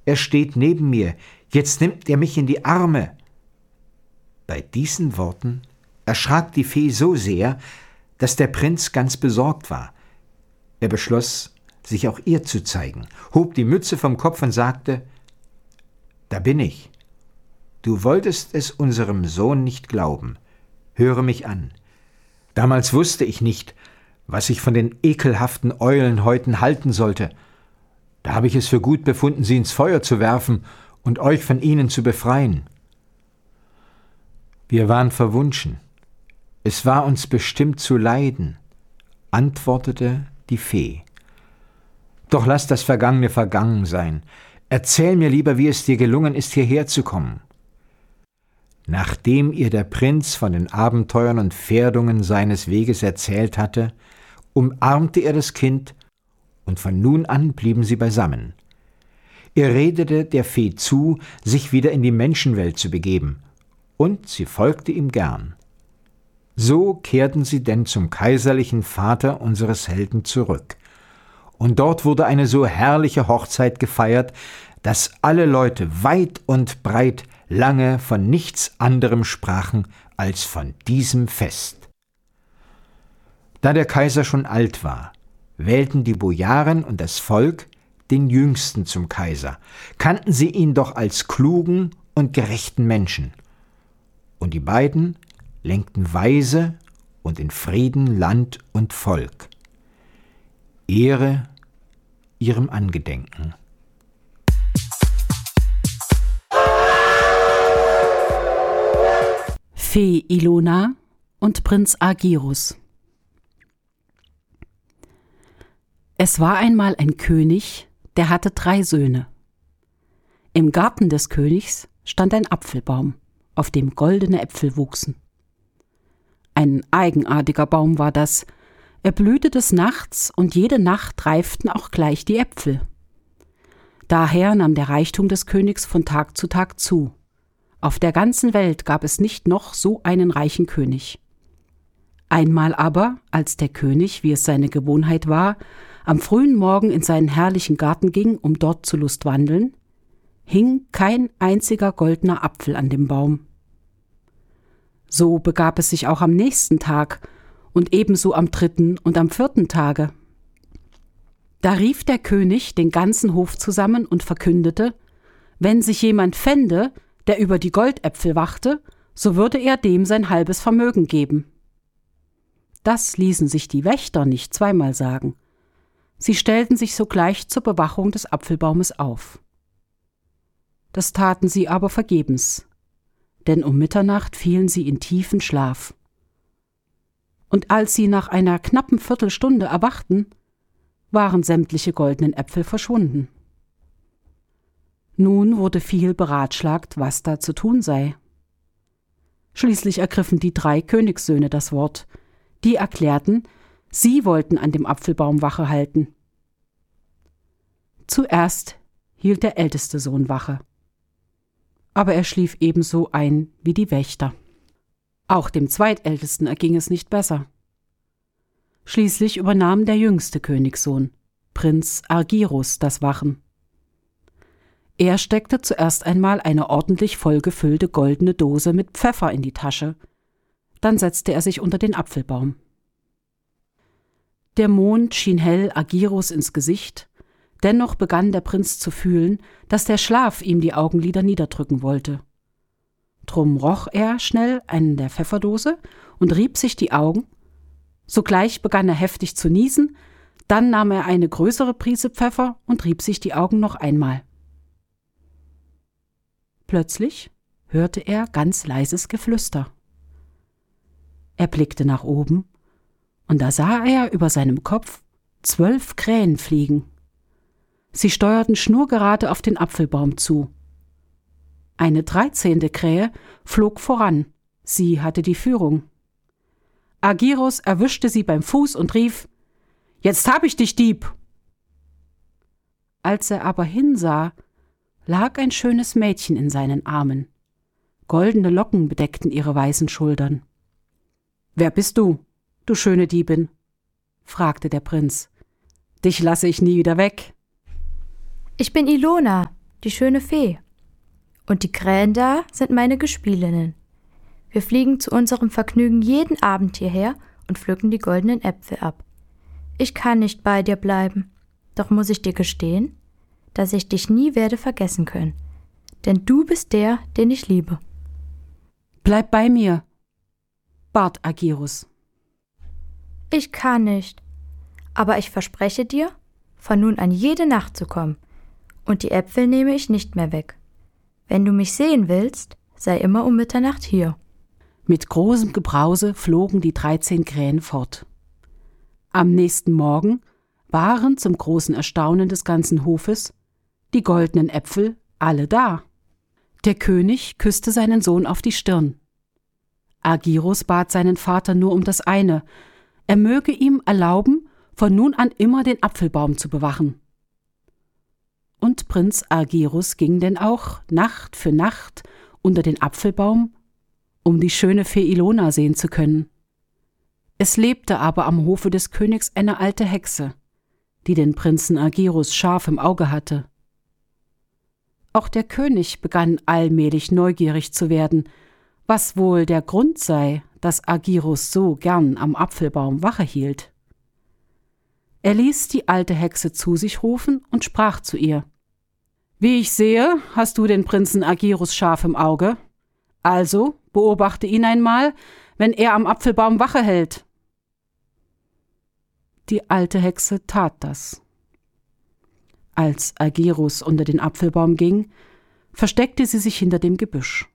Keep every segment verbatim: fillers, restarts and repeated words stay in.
er steht neben mir, jetzt nimmt er mich in die Arme.« Bei diesen Worten erschrak die Fee so sehr, dass der Prinz ganz besorgt war. Er beschloss, sich auch ihr zu zeigen, hob die Mütze vom Kopf und sagte: »Da bin ich. Du wolltest es unserem Sohn nicht glauben. Höre mich an. Damals wusste ich nicht, was ich von den ekelhaften Eulenhäuten halten sollte. Da habe ich es für gut befunden, sie ins Feuer zu werfen und euch von ihnen zu befreien. Wir waren verwunschen. Es war uns bestimmt zu leiden«, antwortete die Fee. »Doch lass das Vergangene vergangen sein. Erzähl mir lieber, wie es dir gelungen ist, hierher zu kommen.« Nachdem ihr der Prinz von den Abenteuern und Pferdungen seines Weges erzählt hatte, umarmte er das Kind, und von nun an blieben sie beisammen. Er redete der Fee zu, sich wieder in die Menschenwelt zu begeben, und sie folgte ihm gern. So kehrten sie denn zum kaiserlichen Vater unseres Helden zurück. Und dort wurde eine so herrliche Hochzeit gefeiert, dass alle Leute weit und breit lange von nichts anderem sprachen als von diesem Fest. Da der Kaiser schon alt war, wählten die Bojaren und das Volk den Jüngsten zum Kaiser, kannten sie ihn doch als klugen und gerechten Menschen. Und die beiden lenkten weise und in Frieden Land und Volk. Ehre ihrem Angedenken. Fee Ilona und Prinz Argirus. Es war einmal ein König, der hatte drei Söhne. Im Garten des Königs stand ein Apfelbaum, auf dem goldene Äpfel wuchsen. Ein eigenartiger Baum war das. Er blühte des Nachts, und jede Nacht reiften auch gleich die Äpfel. Daher nahm der Reichtum des Königs von Tag zu Tag zu. Auf der ganzen Welt gab es nicht noch so einen reichen König. Einmal aber, als der König, wie es seine Gewohnheit war, am frühen Morgen in seinen herrlichen Garten ging, um dort zu lustwandeln, hing kein einziger goldener Apfel an dem Baum. So begab es sich auch am nächsten Tag und ebenso am dritten und am vierten Tage. Da rief der König den ganzen Hof zusammen und verkündete, wenn sich jemand fände, der über die Goldäpfel wachte, so würde er dem sein halbes Vermögen geben. Das ließen sich die Wächter nicht zweimal sagen. Sie stellten sich sogleich zur Bewachung des Apfelbaumes auf. Das taten sie aber vergebens, denn um Mitternacht fielen sie in tiefen Schlaf. Und als sie nach einer knappen Viertelstunde erwachten, waren sämtliche goldenen Äpfel verschwunden. Nun wurde viel beratschlagt, was da zu tun sei. Schließlich ergriffen die drei Königssöhne das Wort. Die erklärten, sie wollten an dem Apfelbaum Wache halten. Zuerst hielt der älteste Sohn Wache. Aber er schlief ebenso ein wie die Wächter. Auch dem Zweitältesten erging es nicht besser. Schließlich übernahm der jüngste Königssohn, Prinz Argirus, das Wachen. Er steckte zuerst einmal eine ordentlich vollgefüllte goldene Dose mit Pfeffer in die Tasche. Dann setzte er sich unter den Apfelbaum. Der Mond schien hell Argirus ins Gesicht, dennoch begann der Prinz zu fühlen, dass der Schlaf ihm die Augenlider niederdrücken wollte. Drum roch er schnell einen der Pfefferdose und rieb sich die Augen. Sogleich begann er heftig zu niesen, dann nahm er eine größere Prise Pfeffer und rieb sich die Augen noch einmal. Plötzlich hörte er ganz leises Geflüster. Er blickte nach oben, und da sah er über seinem Kopf zwölf Krähen fliegen. Sie steuerten schnurgerade auf den Apfelbaum zu. Eine dreizehnte Krähe flog voran, sie hatte die Führung. Argirus erwischte sie beim Fuß und rief: »Jetzt hab ich dich, Dieb!« Als er aber hinsah, lag ein schönes Mädchen in seinen Armen. Goldene Locken bedeckten ihre weißen Schultern. »Wer bist du, du schöne Diebin?« fragte der Prinz. »Dich lasse ich nie wieder weg.« »Ich bin Ilona, die schöne Fee. Und die Krähen da sind meine Gespielinnen. Wir fliegen zu unserem Vergnügen jeden Abend hierher und pflücken die goldenen Äpfel ab. Ich kann nicht bei dir bleiben, doch muss ich dir gestehen, dass ich dich nie werde vergessen können, denn du bist der, den ich liebe. Bleib bei mir, bat Agirus. Ich kann nicht, aber ich verspreche dir, von nun an jede Nacht zu kommen, und die Äpfel nehme ich nicht mehr weg. Wenn du mich sehen willst, sei immer um Mitternacht hier. Mit großem Gebrause flogen die dreizehn Krähen fort. Am nächsten Morgen waren zum großen Erstaunen des ganzen Hofes die goldenen Äpfel alle da. Der König küsste seinen Sohn auf die Stirn. Agirus bat seinen Vater nur um das eine: Er möge ihm erlauben, von nun an immer den Apfelbaum zu bewachen. Und Prinz Agirus ging denn auch Nacht für Nacht unter den Apfelbaum, um die schöne Fee Ilona sehen zu können. Es lebte aber am Hofe des Königs eine alte Hexe, die den Prinzen Agirus scharf im Auge hatte. Auch der König begann allmählich neugierig zu werden, was wohl der Grund sei, dass Agirus so gern am Apfelbaum Wache hielt. Er ließ die alte Hexe zu sich rufen und sprach zu ihr: »Wie ich sehe, hast du den Prinzen Agirus scharf im Auge. Also beobachte ihn einmal, wenn er am Apfelbaum Wache hält.« Die alte Hexe tat das. Als Agirus unter den Apfelbaum ging, versteckte sie sich hinter dem Gebüsch.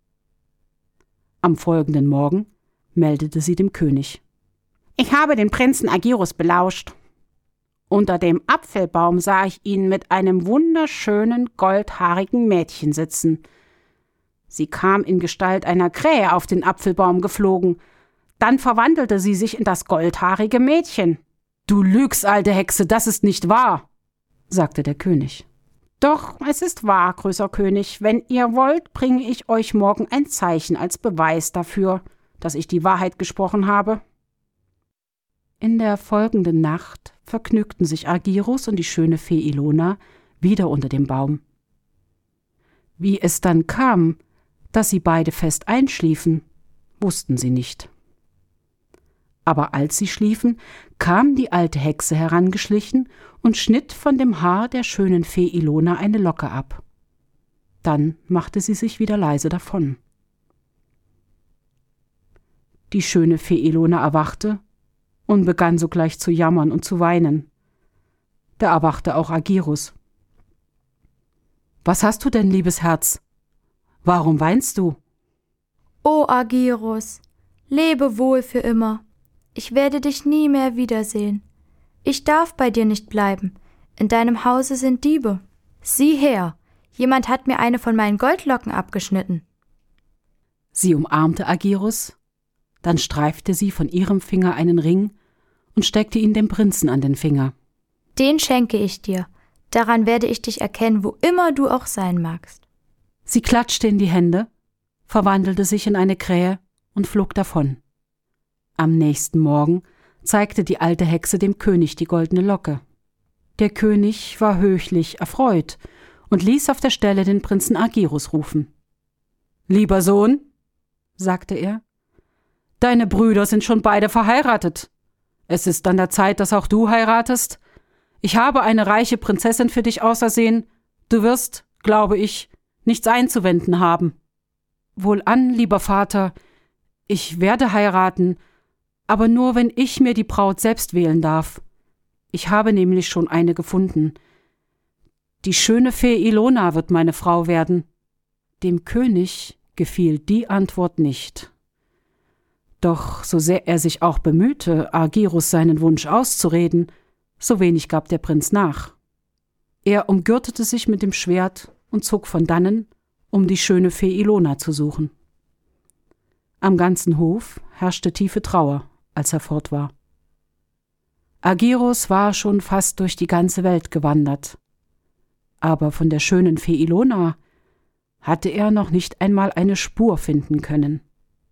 Am folgenden Morgen meldete sie dem König: »Ich habe den Prinzen Agirus belauscht. Unter dem Apfelbaum sah ich ihn mit einem wunderschönen, goldhaarigen Mädchen sitzen. Sie kam in Gestalt einer Krähe auf den Apfelbaum geflogen. Dann verwandelte sie sich in das goldhaarige Mädchen.« »Du lügst, alte Hexe, das ist nicht wahr«, sagte der König. »Doch, es ist wahr, größer König. Wenn ihr wollt, bringe ich euch morgen ein Zeichen als Beweis dafür, dass ich die Wahrheit gesprochen habe.« In der folgenden Nacht vergnügten sich Agirus und die schöne Fee Ilona wieder unter dem Baum. Wie es dann kam, dass sie beide fest einschliefen, wussten sie nicht. Aber als sie schliefen, kam die alte Hexe herangeschlichen und schnitt von dem Haar der schönen Fee Ilona eine Locke ab. Dann machte sie sich wieder leise davon. Die schöne Fee Ilona erwachte und begann sogleich zu jammern und zu weinen. Da erwachte auch Agirus. »Was hast du denn, liebes Herz? Warum weinst du?« »O Agirus, lebe wohl für immer. Ich werde dich nie mehr wiedersehen. Ich darf bei dir nicht bleiben. In deinem Hause sind Diebe. Sieh her, jemand hat mir eine von meinen Goldlocken abgeschnitten.« Sie umarmte Agirus, dann streifte sie von ihrem Finger einen Ring und steckte ihn dem Prinzen an den Finger. »Den schenke ich dir. Daran werde ich dich erkennen, wo immer du auch sein magst.« Sie klatschte in die Hände, verwandelte sich in eine Krähe und flog davon. Am nächsten Morgen zeigte die alte Hexe dem König die goldene Locke. Der König war höchlich erfreut und ließ auf der Stelle den Prinzen Agirus rufen. »Lieber Sohn«, sagte er, »deine Brüder sind schon beide verheiratet. Es ist an der Zeit, dass auch du heiratest. Ich habe eine reiche Prinzessin für dich ausersehen. Du wirst, glaube ich, nichts einzuwenden haben.« »Wohlan, lieber Vater, ich werde heiraten, aber nur, wenn ich mir die Braut selbst wählen darf. Ich habe nämlich schon eine gefunden. Die schöne Fee Ilona wird meine Frau werden.« Dem König gefiel die Antwort nicht. Doch so sehr er sich auch bemühte, Agirus seinen Wunsch auszureden, so wenig gab der Prinz nach. Er umgürtete sich mit dem Schwert und zog von dannen, um die schöne Fee Ilona zu suchen. Am ganzen Hof herrschte tiefe Trauer, als er fort war. Agirus war schon fast durch die ganze Welt gewandert, aber von der schönen Fee Ilona hatte er noch nicht einmal eine Spur finden können.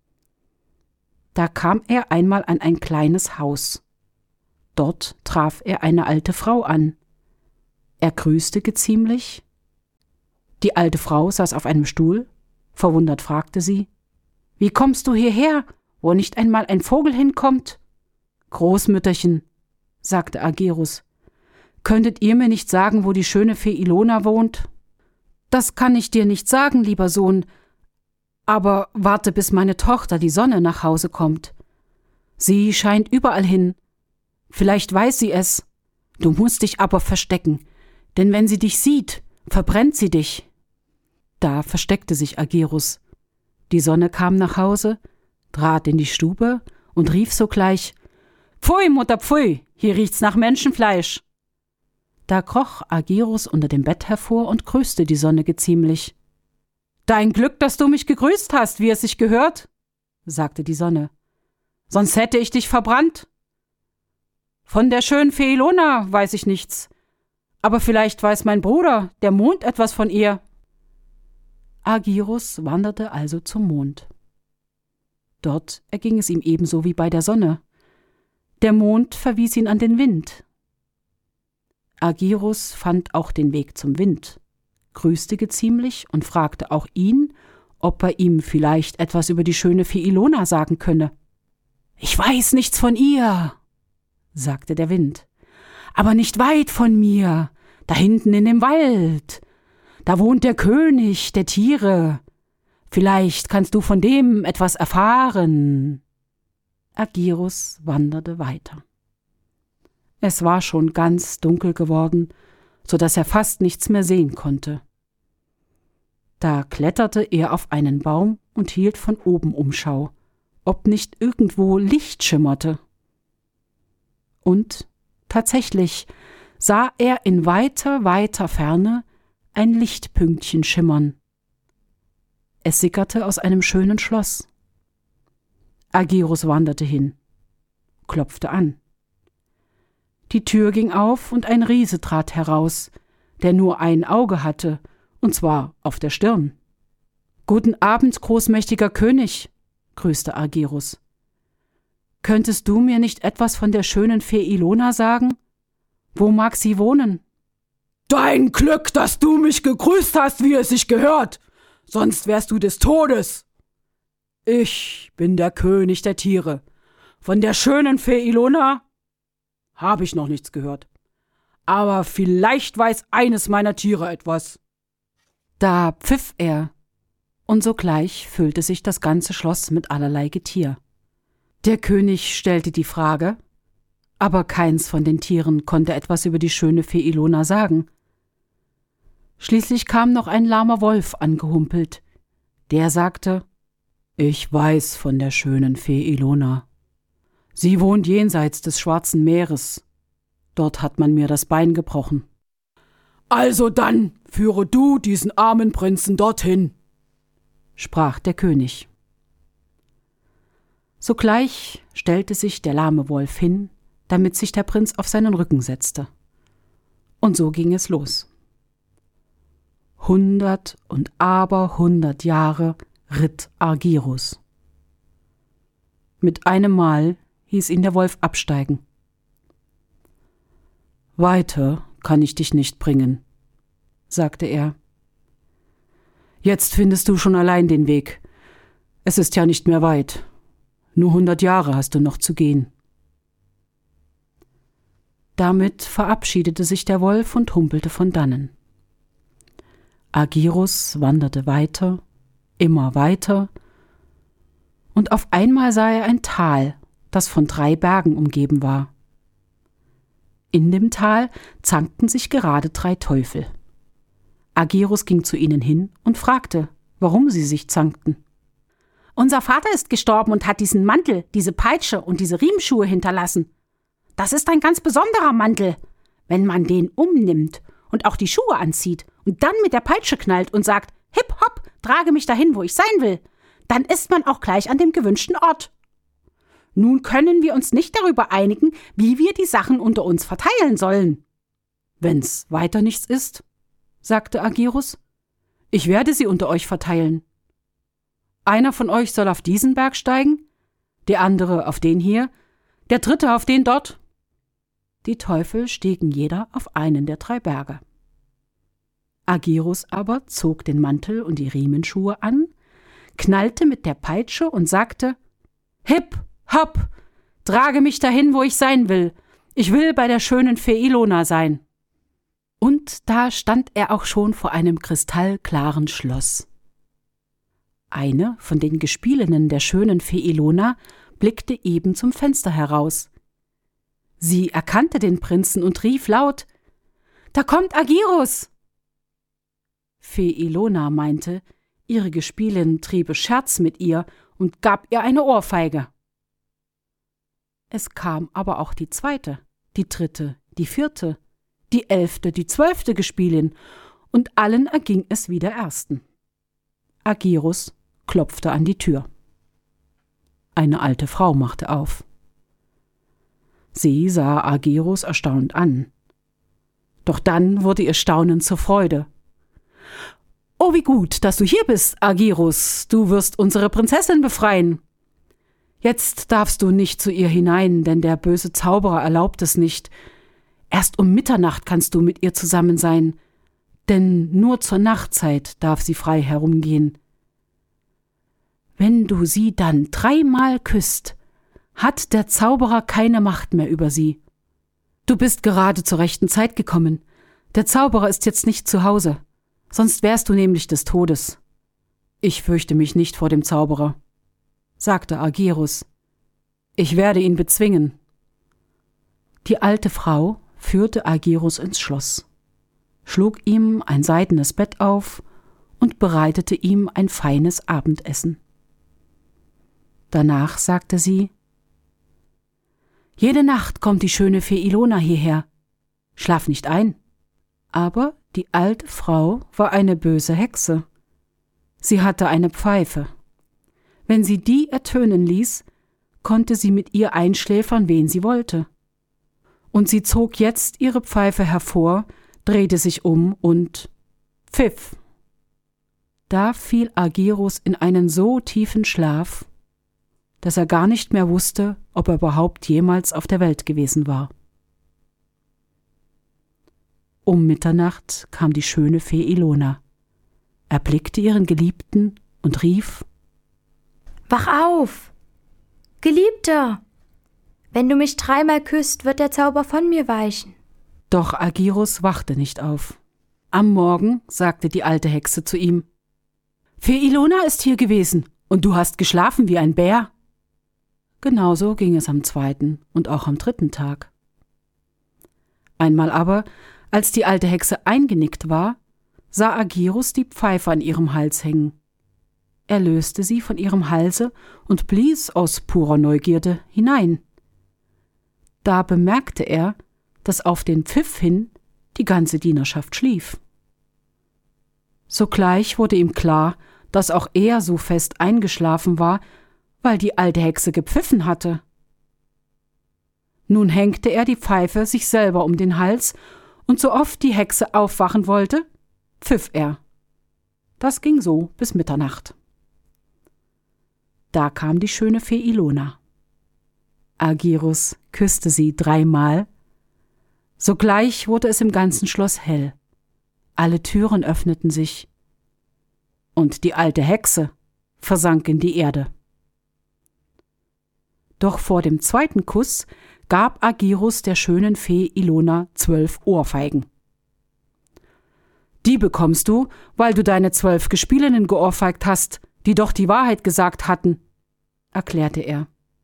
Da kam er einmal an ein kleines Haus. Dort traf er eine alte Frau an. Er grüßte geziemlich Die alte Frau saß auf einem Stuhl. Verwundert fragte sie: »Wie kommst du hierher, wo nicht einmal ein Vogel hinkommt?« »Großmütterchen«, sagte Agerus, »könntet ihr mir nicht sagen, wo die schöne Fee Ilona wohnt?« »Das kann ich dir nicht sagen, lieber Sohn, aber warte, bis meine Tochter, die Sonne, nach Hause kommt. Sie scheint überall hin. Vielleicht weiß sie es. Du musst dich aber verstecken, denn wenn sie dich sieht, verbrennt sie dich.« Da versteckte sich Agerus. Die Sonne kam nach Hause, trat in die Stube und rief sogleich: »Pfui, Mutter, pfui, hier riecht's nach Menschenfleisch.« Da kroch Agerus unter dem Bett hervor und grüßte die Sonne geziemlich. »Dein Glück, dass du mich gegrüßt hast, wie es sich gehört«, sagte die Sonne, »sonst hätte ich dich verbrannt. Von der schönen Fee Ilona weiß ich nichts, aber vielleicht weiß mein Bruder, der Mond, etwas von ihr.« Agerus wanderte also zum Mond. Dort erging es ihm ebenso wie bei der Sonne. Der Mond verwies ihn an den Wind. Agerus fand auch den Weg zum Wind, grüßte geziemlich und fragte auch ihn, ob er ihm vielleicht etwas über die schöne Fee Ilona sagen könne. »Ich weiß nichts von ihr«, sagte der Wind, »aber nicht weit von mir, da hinten in dem Wald, da wohnt der König der Tiere. Vielleicht kannst du von dem etwas erfahren.« Agerus wanderte weiter. Es war schon ganz dunkel geworden, so dass er fast nichts mehr sehen konnte. Da kletterte er auf einen Baum und hielt von oben Umschau, ob nicht irgendwo Licht schimmerte. Und tatsächlich sah er in weiter, weiter Ferne ein Lichtpünktchen schimmern. Es sickerte aus einem schönen Schloss. Agerus wanderte hin, klopfte an. Die Tür ging auf und ein Riese trat heraus, der nur ein Auge hatte, und zwar auf der Stirn. »Guten Abend, großmächtiger König«, grüßte Agerus. »Könntest du mir nicht etwas von der schönen Fee Ilona sagen? Wo mag sie wohnen?« »Dein Glück, dass du mich gegrüßt hast, wie es sich gehört, sonst wärst du des Todes. Ich bin der König der Tiere. Von der schönen Fee Ilona habe ich noch nichts gehört. Aber vielleicht weiß eines meiner Tiere etwas.« Da pfiff er, und sogleich füllte sich das ganze Schloss mit allerlei Getier. Der König stellte die Frage, aber keins von den Tieren konnte etwas über die schöne Fee Ilona sagen. Schließlich kam noch ein lahmer Wolf angehumpelt. Der sagte: »Ich weiß von der schönen Fee Ilona. Sie wohnt jenseits des Schwarzen Meeres. Dort hat man mir das Bein gebrochen.« »Also dann führe du diesen armen Prinzen dorthin«, sprach der König. Sogleich stellte sich der lahme Wolf hin, damit sich der Prinz auf seinen Rücken setzte. Und so ging es los. Hundert und aber hundert Jahre ritt Agerus. Mit einem Mal hieß ihn der Wolf absteigen. »Weiter kann ich dich nicht bringen«, sagte er. »Jetzt findest du schon allein den Weg. Es ist ja nicht mehr weit. Nur hundert Jahre hast du noch zu gehen.« Damit verabschiedete sich der Wolf und humpelte von dannen. Agerus wanderte weiter, immer weiter, und auf einmal sah er ein Tal, das von drei Bergen umgeben war. In dem Tal zankten sich gerade drei Teufel. Agerus ging zu ihnen hin und fragte, warum sie sich zankten. »Unser Vater ist gestorben und hat diesen Mantel, diese Peitsche und diese Riemenschuhe hinterlassen. Das ist ein ganz besonderer Mantel. Wenn man den umnimmt und auch die Schuhe anzieht und dann mit der Peitsche knallt und sagt, »Hip, hopp, trage mich dahin, wo ich sein will«, dann ist man auch gleich an dem gewünschten Ort. Nun können wir uns nicht darüber einigen, wie wir die Sachen unter uns verteilen sollen.« »Wenn's weiter nichts ist«, sagte Agerus, »ich werde sie unter euch verteilen. Einer von euch soll auf diesen Berg steigen, der andere auf den hier, der dritte auf den dort.« Die Teufel stiegen jeder auf einen der drei Berge. Agirus aber zog den Mantel und die Riemenschuhe an, knallte mit der Peitsche und sagte: »Hip, hopp, trage mich dahin, wo ich sein will. Ich will bei der schönen Fee Ilona sein.« Und da stand er auch schon vor einem kristallklaren Schloss. Eine von den Gespielinnen der schönen Fee Ilona blickte eben zum Fenster heraus. Sie erkannte den Prinzen und rief laut: »Da kommt Agirus!« Fee Ilona meinte, ihre Gespielin triebe Scherz mit ihr und gab ihr eine Ohrfeige. Es kam aber auch die zweite, die dritte, die vierte, die elfte, die zwölfte Gespielin, und allen erging es wie der ersten. Agirus klopfte an die Tür. Eine alte Frau machte auf. Sie sah Agirus erstaunt an. Doch dann wurde ihr Staunen zur Freude. »Oh, wie gut, dass du hier bist, Agirus. Du wirst unsere Prinzessin befreien. Jetzt darfst du nicht zu ihr hinein, denn der böse Zauberer erlaubt es nicht. Erst um Mitternacht kannst du mit ihr zusammen sein, denn nur zur Nachtzeit darf sie frei herumgehen. Wenn du sie dann dreimal küsst, hat der Zauberer keine Macht mehr über sie. Du bist gerade zur rechten Zeit gekommen. Der Zauberer ist jetzt nicht zu Hause. Sonst wärst du nämlich des Todes. Ich fürchte mich nicht vor dem Zauberer«, sagte Agirus. »Ich werde ihn bezwingen.« Die alte Frau führte Agirus ins Schloss, schlug ihm ein seidenes Bett auf und bereitete ihm ein feines Abendessen. Danach sagte sie: »Jede Nacht kommt die schöne Fee Ilona hierher. Schlaf nicht ein.« Aber die alte Frau war eine böse Hexe. Sie hatte eine Pfeife. Wenn sie die ertönen ließ, konnte sie mit ihr einschläfern, wen sie wollte. Und sie zog jetzt ihre Pfeife hervor, drehte sich um und pfiff. Da fiel Agirus in einen so tiefen Schlaf, dass er gar nicht mehr wusste, ob er überhaupt jemals auf der Welt gewesen war. Um Mitternacht kam die schöne Fee Ilona, erblickte ihren Geliebten und rief: »Wach auf, Geliebter! Wenn du mich dreimal küsst, wird der Zauber von mir weichen.« Doch Agirus wachte nicht auf. Am Morgen sagte die alte Hexe zu ihm: »Fee Ilona ist hier gewesen, und du hast geschlafen wie ein Bär.« Genauso ging es am zweiten und auch am dritten Tag. Einmal aber, als die alte Hexe eingenickt war, sah Agirus die Pfeife an ihrem Hals hängen. Er löste sie von ihrem Halse und blies aus purer Neugierde hinein. Da bemerkte er, dass auf den Pfiff hin die ganze Dienerschaft schlief. Sogleich wurde ihm klar, dass auch er so fest eingeschlafen war, weil die alte Hexe gepfiffen hatte. Nun hängte er die Pfeife sich selber um den Hals, und so oft die Hexe aufwachen wollte, pfiff er. Das ging so bis Mitternacht. Da kam die schöne Fee Ilona. Agirus küsste sie dreimal. Sogleich wurde es im ganzen Schloss hell. Alle Türen öffneten sich, und die alte Hexe versank in die Erde. Doch vor dem zweiten Kuss gab Agirus der schönen Fee Ilona zwölf Ohrfeigen. »Die bekommst du, weil du deine zwölf Gespielinnen geohrfeigt hast, die doch die Wahrheit gesagt hatten«, erklärte er.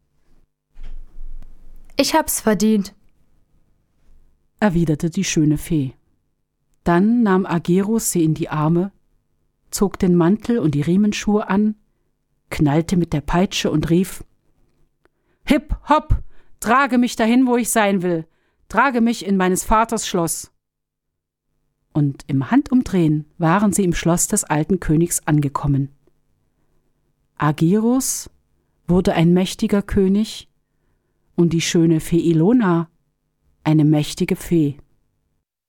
»Ich hab's verdient«, erwiderte die schöne Fee. Dann nahm Agirus sie in die Arme, zog den Mantel und die Riemenschuhe an, knallte mit der Peitsche und rief: »Hip, hopp, trage mich dahin, wo ich sein will, trage mich in meines Vaters Schloss.« Und im Handumdrehen waren sie im Schloss des alten Königs angekommen. Agirus wurde ein mächtiger König und die schöne Fee Ilona eine mächtige Fee.